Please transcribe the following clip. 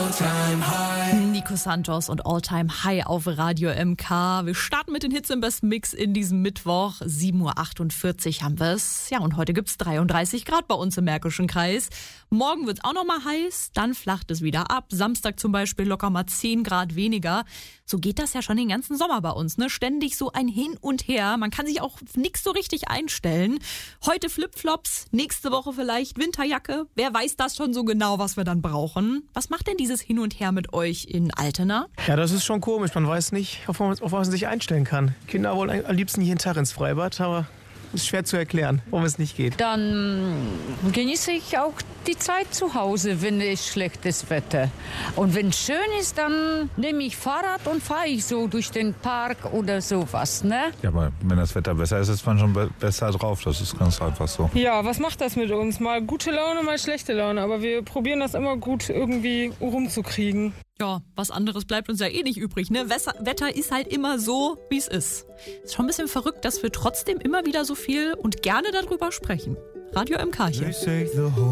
Nico Santos und All-Time High auf Radio MK. Wir starten mit den Hits im besten Mix in diesem Mittwoch. 7.48 Uhr haben wir es. Ja, und heute gibt's 33 Grad bei uns im Märkischen Kreis. Morgen wird's auch noch mal heiß, dann flacht es wieder ab. Samstag zum Beispiel locker mal 10 Grad weniger. So geht das ja schon den ganzen Sommer bei uns, ne? Ständig so ein Hin und Her. Man kann sich auch nix so richtig einstellen. Heute Flipflops, nächste Woche vielleicht Winterjacke. Wer weiß das schon so genau, was wir dann brauchen? Was macht denn dieses Hin und Her mit euch in Altena? Ja, das ist schon komisch. Man weiß nicht, auf was man sich einstellen kann. Kinder wollen am liebsten jeden Tag ins Freibad, aber ist schwer zu erklären, warum es nicht geht. Dann genieße ich auch die Zeit zu Hause, wenn es schlechtes Wetter. Und wenn es schön ist, dann nehme ich Fahrrad und fahre ich so durch den Park oder sowas, ne? Ja, aber wenn das Wetter besser ist, ist man schon besser drauf. Das ist ganz einfach so. Ja, was macht das mit uns? Mal gute Laune, mal schlechte Laune. Aber wir probieren das immer gut irgendwie rumzukriegen. Ja, was anderes bleibt uns ja eh nicht übrig, ne? Wetter ist halt immer so, wie es ist. Ist schon ein bisschen verrückt, dass wir trotzdem immer wieder so viel und gerne darüber sprechen. Radio MK hier.